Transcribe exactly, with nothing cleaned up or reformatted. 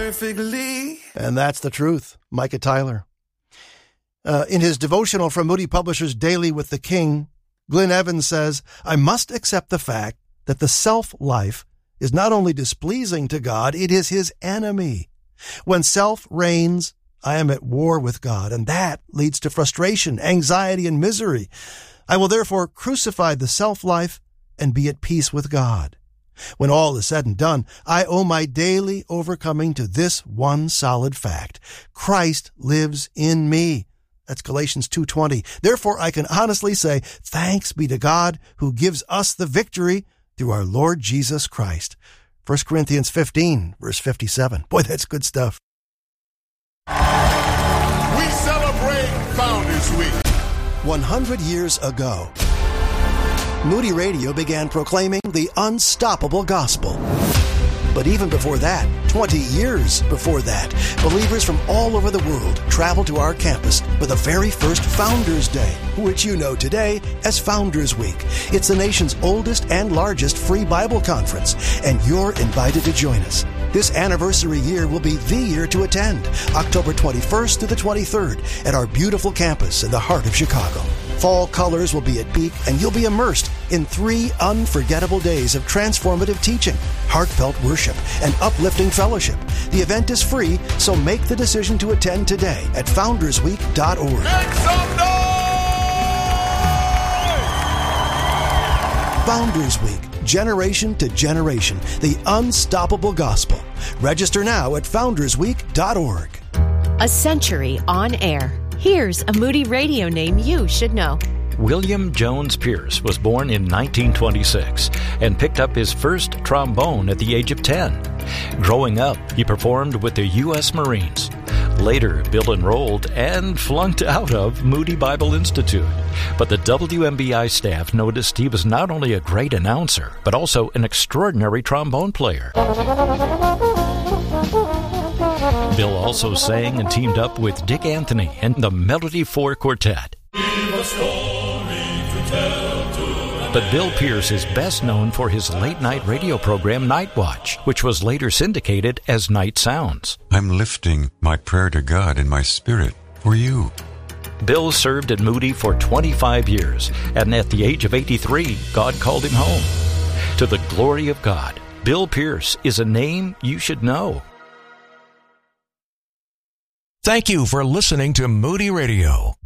perfectly. And that's the truth. Micah Tyler. Uh, in his devotional from Moody Publishers Daily with the King, Glenn Evans says, I must accept the fact that the self-life is not only displeasing to God, it is his enemy. When self reigns, I am at war with God, and that leads to frustration, anxiety, and misery. I will therefore crucify the self-life and be at peace with God. When all is said and done, I owe my daily overcoming to this one solid fact. Christ lives in me. That's Galatians two twenty. Therefore, I can honestly say, thanks be to God who gives us the victory through our Lord Jesus Christ. First Corinthians fifteen, verse fifty-seven. Boy, that's good stuff. We celebrate Founders Week. one hundred years ago, Moody Radio began proclaiming the unstoppable gospel. But even before that, twenty years before that, believers from all over the world traveled to our campus for the very first Founders Day, which you know today as Founders Week. It's the nation's oldest and largest free Bible conference, and you're invited to join us. This anniversary year will be the year to attend, October twenty-first to the twenty-third, at our beautiful campus in the heart of Chicago. Fall colors will be at peak, and you'll be immersed in three unforgettable days of transformative teaching, heartfelt worship, and uplifting fellowship. The event is free, so make the decision to attend today at founders week dot org. Make some noise! Founders Week, generation to generation, the unstoppable gospel. Register now at founders week dot org. A century on air. Here's a Moody Radio name you should know. William Jones Pierce was born in nineteen twenty-six and picked up his first trombone at the age of ten. Growing up, he performed with the U S Marines. Later, Bill enrolled and flunked out of Moody Bible Institute. But the W M B I staff noticed he was not only a great announcer, but also an extraordinary trombone player. Bill also sang and teamed up with Dick Anthony and the Melody Four Quartet. But Bill Pierce is best known for his late-night radio program Night Watch, which was later syndicated as Night Sounds. I'm lifting my prayer to God in my spirit for you. Bill served at Moody for twenty-five years, and at the age of eighty-three, God called him home. To the glory of God, Bill Pierce is a name you should know. Thank you for listening to Moody Radio.